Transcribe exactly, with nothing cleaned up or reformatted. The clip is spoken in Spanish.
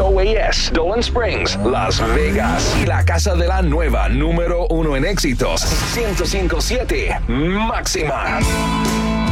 O A S, Dolan Springs, Las Vegas. Y la casa de la nueva número uno en éxitos, ciento cinco punto siete Máxima.